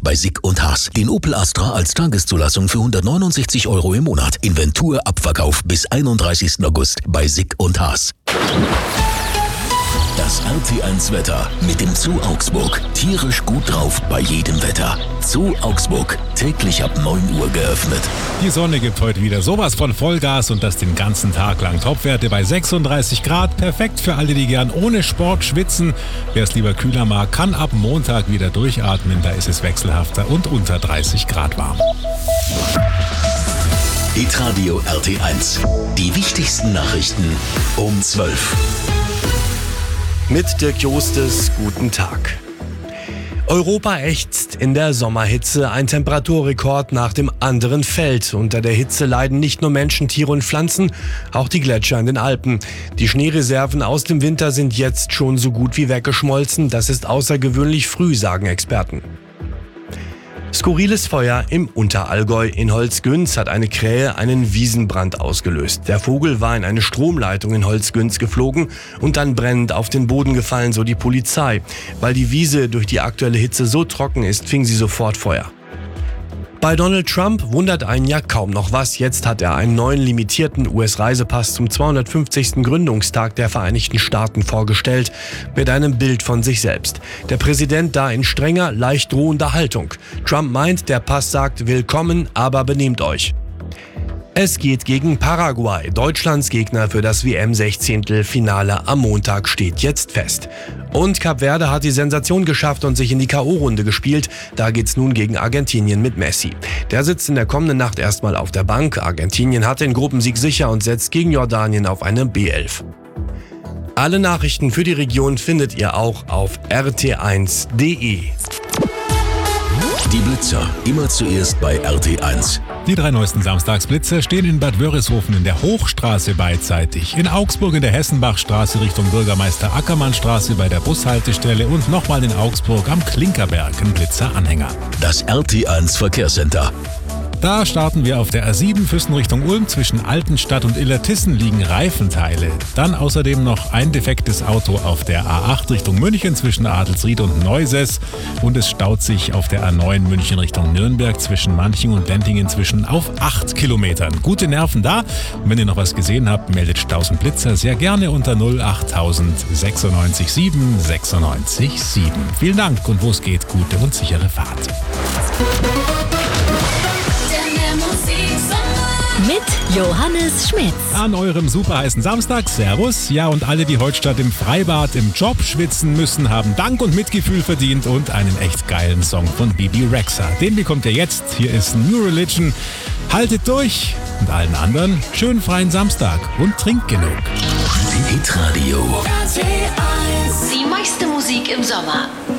bei Sick & Haas. Den Opel Astra als Tageszulassung für 169 € im Monat. Inventur Abverkauf bis 31. August bei Sick & Haas. Das RT1 Wetter mit dem Zoo Augsburg. Tierisch gut drauf bei jedem Wetter. Zoo Augsburg, täglich ab 9 Uhr geöffnet. Die Sonne gibt heute wieder sowas von Vollgas und das den ganzen Tag lang. Topwerte bei 36 Grad. Perfekt für alle, die gern ohne Sport schwitzen. Wer es lieber kühler mag, kann ab Montag wieder durchatmen. Da ist es wechselhafter und unter 30 Grad warm. Hitradio RT1. Die wichtigsten Nachrichten um 12. Mit Dirk Jostes, guten Tag. Europa ächzt in der Sommerhitze. Ein Temperaturrekord nach dem anderen fällt. Unter der Hitze leiden nicht nur Menschen, Tiere und Pflanzen, auch die Gletscher in den Alpen. Die Schneereserven aus dem Winter sind jetzt schon so gut wie weggeschmolzen. Das ist außergewöhnlich früh, sagen Experten. Skurriles Feuer im Unterallgäu. In Holzgünz hat eine Krähe einen Wiesenbrand ausgelöst. Der Vogel war in eine Stromleitung in Holzgünz geflogen und dann brennend auf den Boden gefallen, so die Polizei. Weil die Wiese durch die aktuelle Hitze so trocken ist, fing sie sofort Feuer. Bei Donald Trump wundert einen ja kaum noch was. Jetzt hat er einen neuen limitierten US-Reisepass zum 250. Gründungstag der Vereinigten Staaten vorgestellt, mit einem Bild von sich selbst. Der Präsident da in strenger, leicht drohender Haltung. Trump meint, der Pass sagt, willkommen, aber benehmt euch. Es geht gegen Paraguay. Deutschlands Gegner für das WM-16-Finale am Montag steht jetzt fest. Und Kap Verde hat die Sensation geschafft und sich in die K.O.-Runde gespielt. Da geht's nun gegen Argentinien mit Messi. Der sitzt in der kommenden Nacht erstmal auf der Bank. Argentinien hat den Gruppensieg sicher und setzt gegen Jordanien auf eine B11. Alle Nachrichten für die Region findet ihr auch auf rt1.de. Die Blitzer, immer zuerst bei RT1. Die 3 neuesten Samstagsblitzer stehen in Bad Wörishofen in der Hochstraße beidseitig, in Augsburg in der Hessenbachstraße Richtung Bürgermeister Ackermannstraße bei der Bushaltestelle und nochmal in Augsburg am Klinkerberg, ein Blitzeranhänger. Das RT1 Verkehrscenter. Da starten wir auf der A7 Füssen Richtung Ulm. Zwischen Altenstadt und Illertissen liegen Reifenteile. Dann außerdem noch ein defektes Auto auf der A8 Richtung München zwischen Adelsried und Neuses. Und es staut sich auf der A9 München Richtung Nürnberg zwischen Manching und Lentingen zwischen auf 8 Kilometern. Gute Nerven da. Und wenn ihr noch was gesehen habt, meldet Staus und Blitzer sehr gerne unter 08000 96 7 96 7. Vielen Dank und wo es geht, gute und sichere Fahrt. Mit Johannes Schmitz. An eurem superheißen Samstag, Servus. Ja, und alle, die heute statt im Freibad im Job schwitzen müssen, haben Dank und Mitgefühl verdient und einen echt geilen Song von Bibi Rexha. Den bekommt ihr jetzt. Hier ist New Religion. Haltet durch und allen anderen schönen freien Samstag und trinkt genug. Hitradio. Die meiste Musik im Sommer.